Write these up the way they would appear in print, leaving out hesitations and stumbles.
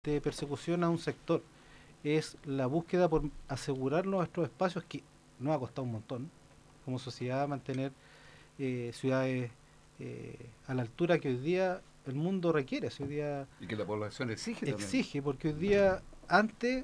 de persecución a un sector, es la búsqueda por asegurar nuestros espacios que nos ha costado un montón como sociedad mantener ciudades a la altura que hoy día el mundo requiere, si hoy día Y que la población exige también. exige, porque hoy día antes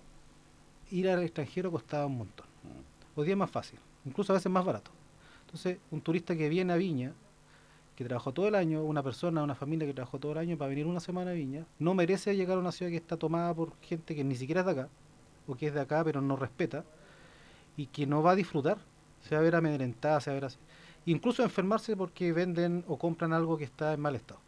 ir al extranjero costaba un montón, Mm. hoy día es más fácil, incluso a veces más barato. Entonces, un turista que viene a Viña, que trabajó todo el año, una persona, una familia que trabajó todo el año para venir una semana a Viña, no merece llegar a una ciudad que está tomada por gente que ni siquiera es de acá, o que es de acá pero no respeta, y que no va a disfrutar. Se va a ver amedrentada, se va a ver así. Incluso enfermarse porque venden o compran algo que está en mal estado.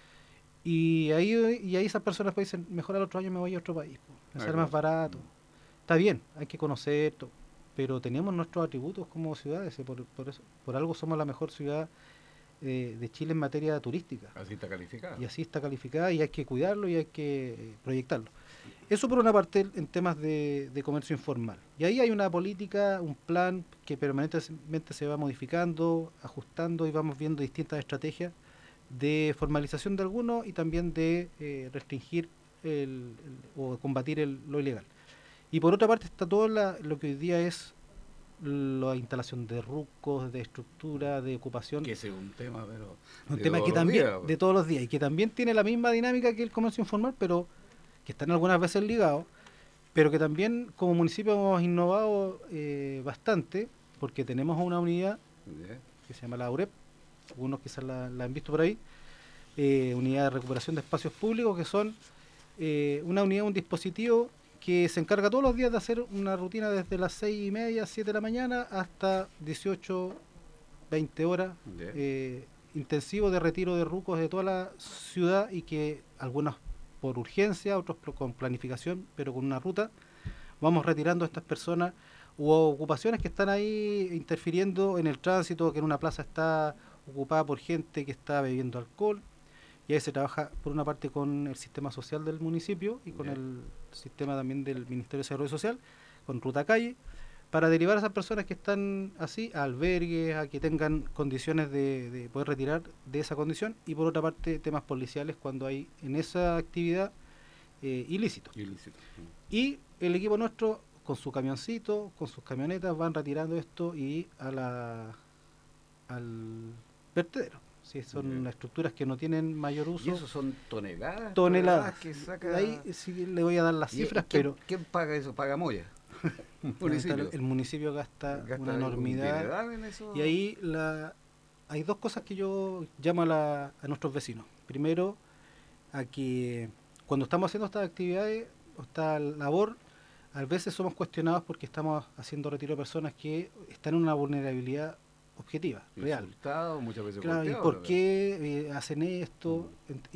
Y ahí esas personas pues dicen, mejor al otro año me voy a otro país, po, me sale más Claro. barato. Mm. Está bien, hay que conocer todo, pero tenemos nuestros atributos como ciudades, eso, por algo somos la mejor ciudad de Chile en materia turística. Así está Y calificado. así está calificada y hay que cuidarlo y hay que proyectarlo. Eso por una parte en temas de comercio informal. Y ahí hay una política, un plan que permanentemente se va modificando, ajustando y vamos viendo distintas estrategias de formalización de algunos y también de restringir o combatir lo ilegal. Y por otra parte está todo lo que hoy día es la instalación de rucos, de estructura, de ocupación, Que ese es un tema, pero un de tema todos que los también, días. de todos los días, y que también tiene la misma dinámica que el comercio informal, pero que están algunas veces ligados, pero que también como municipio hemos innovado bastante, porque tenemos una unidad ¿Ya? que se llama la UREP, algunos quizás la han visto por ahí, unidad de recuperación de espacios públicos, que son una unidad, un dispositivo que se encarga todos los días de hacer una rutina desde las 6:30, 7 de la mañana hasta 18, 20 horas, ¿Ya? eh, intensivo de retiro de rucos de toda la ciudad y que algunos por urgencia, otros con planificación, pero con una ruta, vamos retirando a estas personas u ocupaciones que están ahí interfiriendo en el tránsito, que en una plaza está ocupada por gente que está bebiendo alcohol. Y ahí se trabaja por una parte con el sistema social del municipio y con ¿Ya? el sistema también del Ministerio de Desarrollo Social, con Ruta Calle, para derivar a esas personas que están así a albergues, a que tengan condiciones de poder retirar de esa condición, y por otra parte temas policiales cuando hay en esa actividad ilícito. Ilícito. Y el equipo nuestro con su camioncito, con sus camionetas van retirando esto y al vertedero. Si ¿Ya? son estructuras que no tienen mayor Y uso, eso son toneladas, toneladas. toneladas que Ahí saca. sí le voy a dar las ¿Y cifras, quién, pero quién paga eso? Paga Moya. Un lamentablemente municipio. el municipio gasta Gasta una un enormidad. dineral en Y eso. ahí hay dos cosas que yo llamo a nuestros vecinos. Primero, a que cuando estamos haciendo estas actividades o esta labor, a veces somos cuestionados porque estamos haciendo retiro de personas que están en una vulnerabilidad objetiva, real. Insultado, muchas veces Claro, ¿y golpeado por también. qué hacen esto? Mm.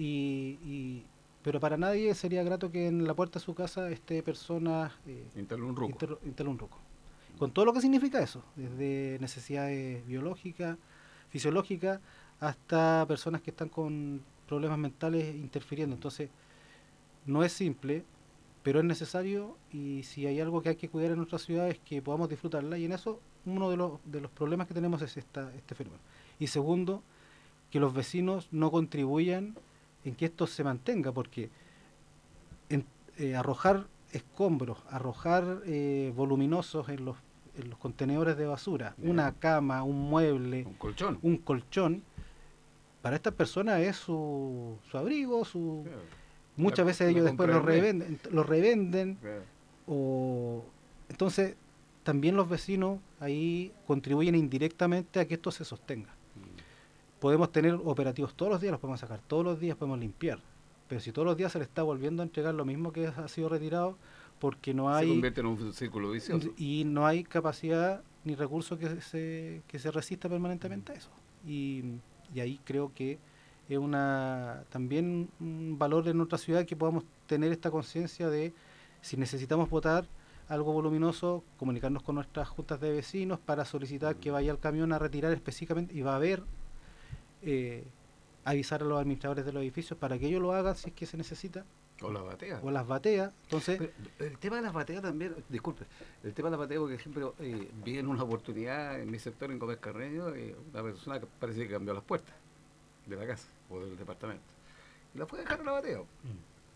Pero para nadie sería grato que en la puerta de su casa esté personas Instala un ruco. instale un roco. Con todo lo que significa eso, desde necesidades biológicas, fisiológicas, hasta personas que están con problemas mentales interfiriendo. Entonces, no es simple, pero es necesario y si hay algo que hay que cuidar en nuestra ciudad es que podamos disfrutarla y en eso uno de los problemas que tenemos es este fenómeno. Y segundo, que los vecinos no contribuyan en que esto se mantenga, porque en, arrojar escombros, arrojar voluminosos en los contenedores de basura, ¿Ya? una cama, un mueble, Un colchón. un colchón, para estas personas es su abrigo, Claro. muchas veces La ellos después compra lo del mes. revenden, Claro. o entonces también los vecinos ahí contribuyen indirectamente a que esto se sostenga. Mm. Podemos tener operativos todos los días, los podemos sacar todos los días, podemos limpiar. Pero si todos los días se le está volviendo a entregar lo mismo que ha sido retirado, porque no Se hay convierte en un círculo vicioso. y no hay capacidad ni recurso que se resista permanentemente a eso. Y, y ahí creo que es también un valor en nuestra ciudad que podamos tener esta conciencia de si necesitamos votar algo voluminoso, comunicarnos con nuestras juntas de vecinos para solicitar que Mm. vaya el camión a retirar específicamente y va a haber eh, avisar a los administradores de los edificios para que ellos lo hagan si es que se necesita, O la batea. o las batea. Entonces, Pero el tema de las bateas también, disculpe, el tema de las bateas, por ejemplo, vi en una oportunidad en mi sector en Gómez Carreño, una persona que parece que cambió las puertas de la casa o del departamento. Y la fue a dejar a la batea.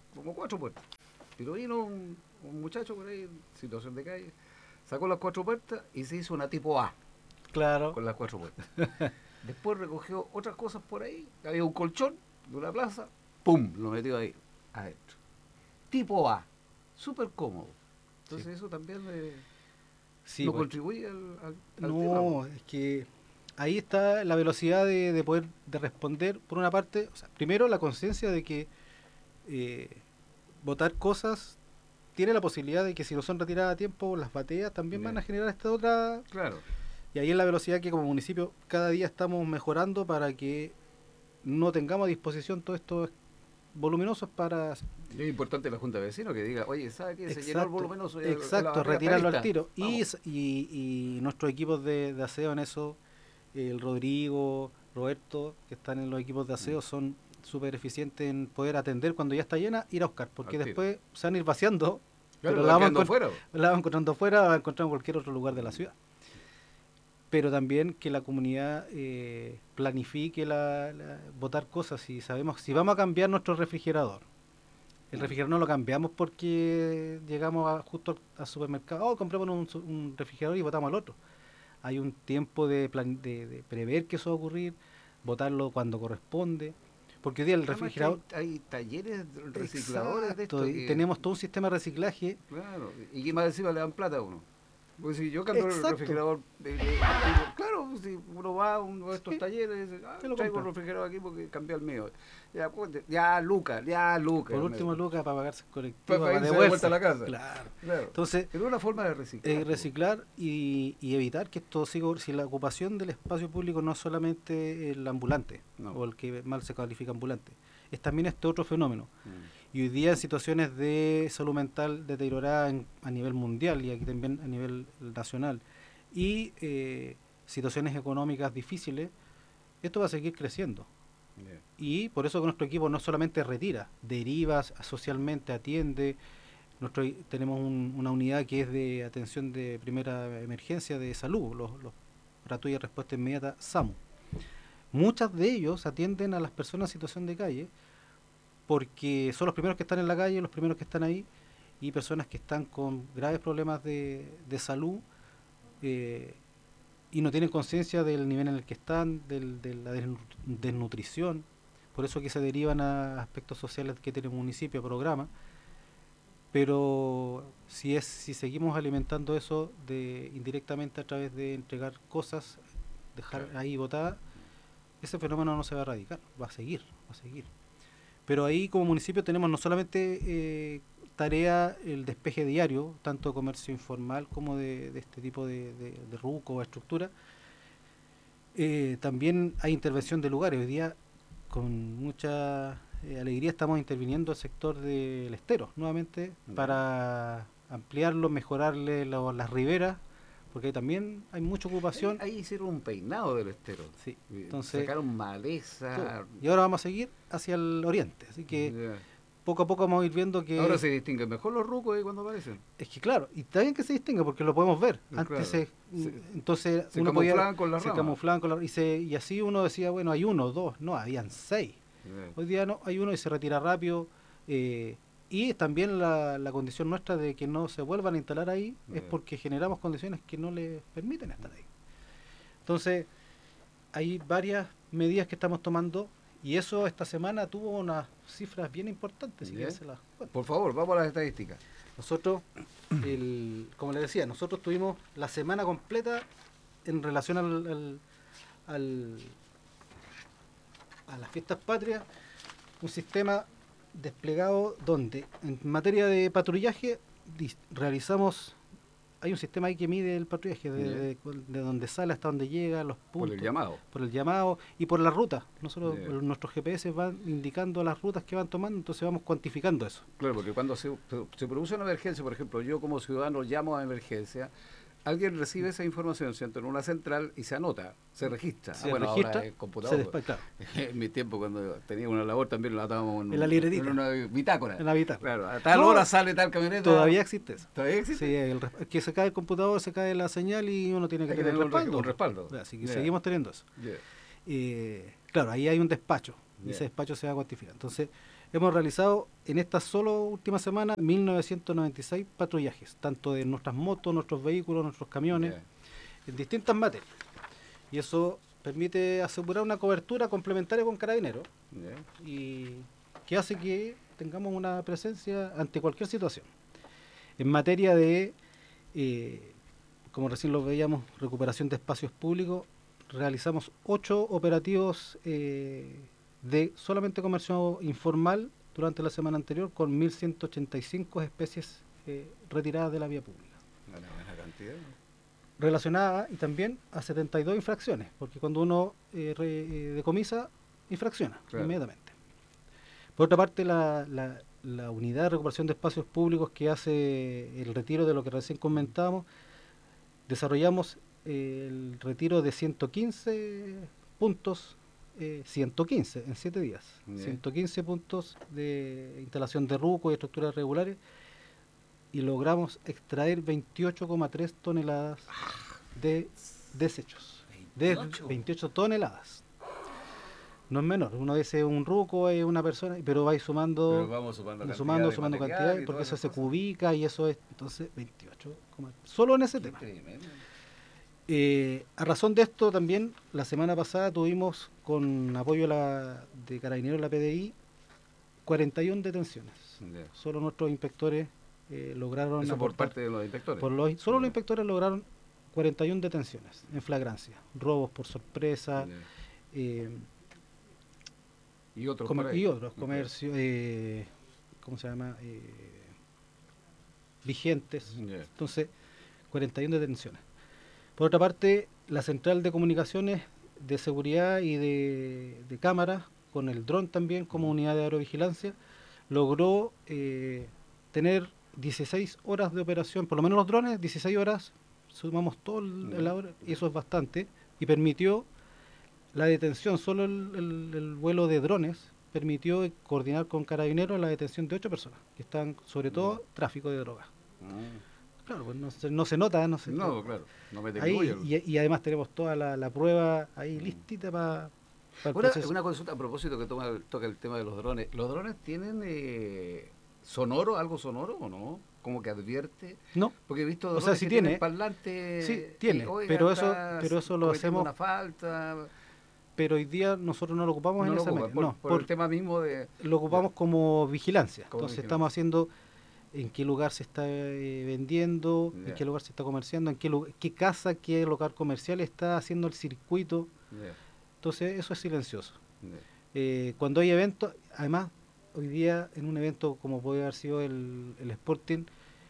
como 4 puertas. Pero vino un muchacho por ahí, en situación de calle, sacó las 4 puertas y se hizo una tipo A Claro. con las 4 puertas. Después recogió otras cosas por ahí, había un colchón de una plaza, ¡pum! Lo metió ahí, adentro. Tipo A, súper cómodo. Entonces Sí. eso también Sí, no pues, contribuye al tema. no, es que ahí está la velocidad de poder de responder, por una parte, o sea, primero la conciencia de que eh, votar cosas tiene la posibilidad de que si no son retiradas a tiempo, las bateas también van Ya. a generar esta otra. Claro. Y ahí es la velocidad que como municipio cada día estamos mejorando para que no tengamos a disposición todos estos voluminosos para. Y es importante la Junta de Vecinos que diga, oye, ¿sabe qué? Se llenó el Exacto, voluminoso, la exacto, barriga está retirarlo al lista. tiro. Vamos. Y nuestros equipos de aseo en eso, el Rodrigo, Roberto, que están en los equipos de aseo, son súper eficientes en poder atender cuando ya está llena, ir a buscar, porque Al tiro. después se van a ir vaciando, Claro, pero va quedando fuera. la vamos encontrando afuera, la vamos encontrando en cualquier otro lugar de la ciudad. Pero también que la comunidad planifique botar cosas. Si sabemos, si vamos a cambiar nuestro refrigerador, el refrigerador no lo cambiamos porque llegamos justo al supermercado, oh, compramos un refrigerador y botamos al otro. Hay un tiempo de prever que eso va a ocurrir, botarlo cuando corresponde, porque hoy día el Además que refrigerador. hay talleres recicladores de Exacto, esto y que, tenemos todo un sistema de reciclaje. claro, y que más encima le dan plata a uno. Pues si yo cambio el Exacto, refrigerador, claro, si uno va a uno de estos sí, talleres y dice, te lo traigo el compran. refrigerador aquí porque cambié el mío. Ya, pues, ya Lucas, Por último, Lucas, para pagarse el colectivo, para para irse de vuelta a devolverse. la casa. Claro. Claro. Entonces, Pero una forma de reciclar. reciclar y evitar que esto siga. Si la ocupación del espacio público no es solamente el ambulante, No. o el que mal se califica ambulante, es también este otro fenómeno. Mm. Y hoy día en situaciones de salud mental deteriorada a nivel mundial y aquí también a nivel nacional, y situaciones económicas difíciles, esto va a seguir creciendo. Yeah. Y por eso que nuestro equipo no solamente retira, deriva socialmente, atiende. Tenemos una unidad que es de atención de primera emergencia de salud, los para y respuesta inmediata SAMU. Muchas de ellos atienden a las personas en situación de calle porque son los primeros que están en la calle, los primeros que están ahí, y personas que están con graves problemas de salud eh, y no tienen conciencia del nivel en el que están, de la desnutrición. Por eso que se derivan a aspectos sociales que tiene el municipio, programas. Pero si seguimos alimentando eso indirectamente a través de entregar cosas, dejar Claro. ahí botadas, ese fenómeno no se va a erradicar, va a seguir, va a seguir. Pero ahí como municipio tenemos no solamente tarea el despeje diario, tanto de comercio informal como de este tipo de RUCO o estructura, también hay intervención de lugares. Hoy día con mucha alegría estamos interviniendo el sector del estero nuevamente para ampliarlo, mejorarle las riberas, porque también hay mucha ocupación. Ahí hicieron un peinado del estero. Sí, entonces sacaron maleza. y ahora vamos a seguir hacia el oriente, así que Yeah. poco a poco vamos a ir viendo que Ahora se distinguen mejor los rucos ahí cuando aparecen. es que claro, y está bien que se distinga porque lo podemos ver. Antes Claro. entonces Se uno camuflaban con las se ramas. camuflaban con y así uno decía, bueno, hay uno, dos, no, habían 6. Yeah. Hoy día no, hay uno y se retira rápido. Y también la condición nuestra de que no se vuelvan a instalar ahí es Yeah. porque generamos condiciones que no les permiten estar ahí. Entonces, hay varias medidas que estamos tomando y eso esta semana tuvo unas cifras bien importantes. Si Yeah. quieres se las cuento. Por favor, vamos a las estadísticas. Nosotros, como les decía, nosotros tuvimos la semana completa en relación a las fiestas patrias, un sistema desplegado donde en materia de patrullaje realizamos, hay un sistema ahí que mide el patrullaje de donde sale hasta donde llega, los puntos. Por el llamado y por la ruta. Nosotros, nuestros GPS van indicando las rutas que van tomando, entonces vamos cuantificando eso. Claro, porque cuando se produce una emergencia, por ejemplo, yo como ciudadano llamo a emergencia, alguien recibe esa información, ¿cierto? En una central y se anota, se registra. Registra, ahora el computador. Claro. En mi tiempo, cuando tenía una labor, también la dábamos en la libretita. En una bitácora. En la bitácora. Claro, a tal hora sale tal camioneta. Todavía existe eso. ¿Todavía existe? Sí, que se cae el computador, se cae la señal y uno tiene que tener un respaldo. Así que seguimos teniendo eso. Yeah. Claro, ahí hay un despacho y Yeah. ese despacho se va a cuantificar. Entonces, Hemos realizado en esta solo última semana 1996 patrullajes, tanto de nuestras motos, nuestros vehículos, nuestros camiones, Ya, en distintas materias. Y eso permite asegurar una cobertura complementaria con Carabineros ya. y que hace que tengamos una presencia ante cualquier situación. En materia de, eh, como recién lo veíamos, recuperación de espacios públicos, realizamos 8 operativos de solamente comercio informal durante la semana anterior con 1.185 especies retiradas de la vía pública. Una buena cantidad. Relacionada y también a 72 infracciones, porque cuando uno decomisa, infracciona Claro. inmediatamente. Por otra parte, la unidad de recuperación de espacios públicos que hace el retiro de lo que recién comentábamos, desarrollamos el retiro de 115 puntos, 115 en 7 días, Yeah. 115 puntos de instalación de rucos y estructuras regulares, y logramos extraer 28,3 toneladas de desechos. De 28 toneladas. No es menor, uno dice un ruco, es una persona, pero vais sumando, Pero vamos sumando cantidad sumando, de sumando material cantidades, y porque todas eso esas se cosas. cubica y eso es, entonces, 28. Solo en ese Qué tema. tremendo. A razón de esto también, la semana pasada tuvimos, con apoyo de Carabineros de la PDI, 41 detenciones. Ya. Solo nuestros inspectores lograron Eso por aportar, parte de los inspectores. solo Ya. los inspectores lograron 41 detenciones en flagrancia, robos por sorpresa, Ya. eh, Y otros por ahí. y otros Ok. comercios, ¿cómo se llama? Vigentes. Ya. Entonces, 41 detenciones. Por otra parte, la central de comunicaciones de seguridad y de cámaras, con el dron también como unidad de aerovigilancia, logró tener 16 horas de operación, por lo menos los drones, 16 horas, sumamos todo la hora, y eso es bastante, y permitió la detención, solo el vuelo de drones permitió coordinar con Carabineros la detención de 8 personas, que están sobre todo tráfico de drogas. Ah. Claro, pues no se nota, no se, No, claro. No mete ahí, orgullo. y además tenemos toda la prueba ahí listita para el proceso. Una consulta a propósito que toca el tema de los drones. ¿Los drones tienen sonoro, algo sonoro o no? Como que advierte. No, Porque he visto o sea, drones sí que tiene, tienen parlantes. sí tiene, Oiga, pero está eso lo cometiendo hacemos, una falta. pero hoy día nosotros no lo ocupamos No en lo esa ocupan medida, no, por el tema mismo de. lo ocupamos Ya, como vigilancia. como Entonces vigilancia. estamos haciendo en qué lugar se está vendiendo, en Ya, qué lugar se está comerciando, en qué casa, qué local comercial está haciendo el circuito. ya, Entonces eso es silencioso. ya. Cuando hay eventos, además, hoy día en un evento como puede haber sido el Sporting,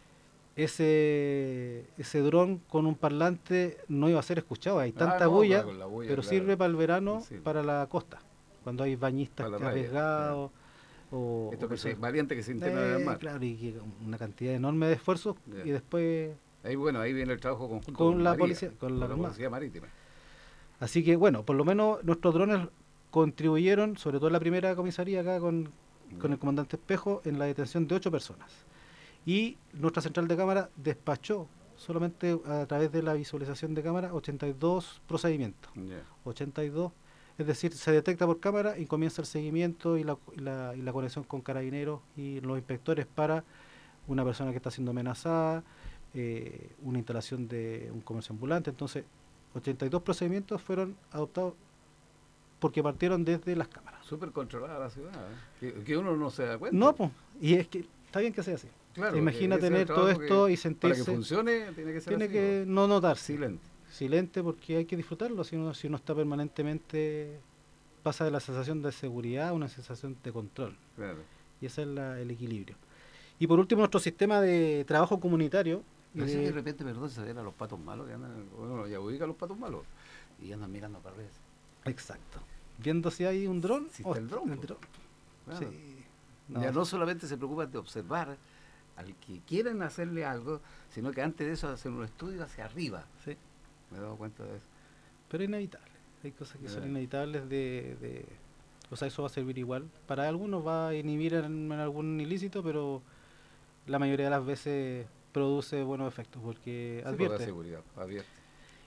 ese dron con un parlante no iba a ser escuchado, hay tanta No, bulla, con la bulla, pero claro. sirve para el verano, Sí, para la costa, cuando hay bañistas para la playa. arriesgados o Esto que se, personas. variante que se internan en el mar. Claro, y que una cantidad enorme de esfuerzos Ya. y después Ahí, bueno, ahí viene el trabajo conjunto con la María, policía, con la la Armada. policía marítima. Así que bueno, por lo menos nuestros drones contribuyeron, sobre todo en la primera comisaría acá con el comandante Espejo, en la detención de 8 personas. Y nuestra central de cámara despachó solamente a través de la visualización de cámara 82 procedimientos. Ya. 82, es decir, se detecta por cámara y comienza el seguimiento y la conexión con carabineros y los inspectores para una persona que está siendo amenazada, una instalación de un comercio ambulante. Entonces, 82 procedimientos fueron adoptados porque partieron desde las cámaras. Súper controlada la ciudad, que uno no se da cuenta. No, pues, y es que está bien que sea así. Claro, Se imagina ese es el tener todo trabajo esto y para que sentirse, funcione tiene que ser tiene así, que no notarse. silente. Silente, porque hay que disfrutarlo, si uno está permanentemente, pasa de la sensación de seguridad a una sensación de control, Claro. y ese es el equilibrio. Y por último, nuestro sistema de trabajo comunitario. Pero si de repente, perdón, se ven a los patos malos que andan, bueno, ya ubica a los patos malos y andan mirando para arriba. Exacto. Viendo si hay un dron. Si está el dron, pues. Claro. Sí. Ya no solamente se preocupan de observar al que quieren hacerle algo, sino que antes de eso hacen un estudio hacia arriba. Sí. Me he dado cuenta de eso. Pero inevitable. Hay cosas que son inevitables o sea, eso va a servir igual. Para algunos va a inhibir en algún ilícito, pero la mayoría de las veces produce buenos efectos porque Sí, porque da advierte. seguridad, advierte.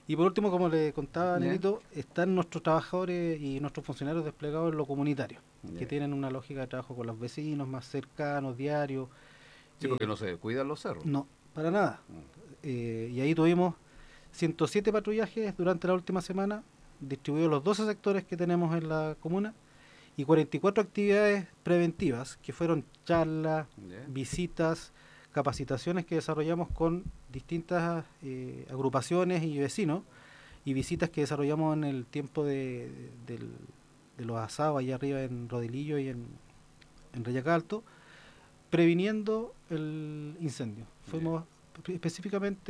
Y por último, como le contaba Ya. Nelito, están nuestros trabajadores y nuestros funcionarios desplegados en lo comunitario, que Ya. tienen una lógica de trabajo con los vecinos más cercanos, diarios. Sí, porque no se cuidan los cerros. No, para nada. Mm. Y ahí tuvimos 107 patrullajes durante la última semana, distribuidos en los 12 sectores que tenemos en la comuna, y 44 actividades preventivas, que fueron charlas, Ya. visitas, capacitaciones que desarrollamos con distintas agrupaciones y vecinos, y visitas que desarrollamos en el tiempo de los asados allá arriba en Rodilillo y en Reyaca Alto, previniendo el incendio. Ya. Fuimos específicamente